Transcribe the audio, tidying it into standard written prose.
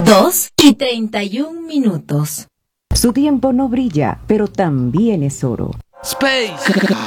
2:31. Su tiempo no brilla, pero también es oro. Space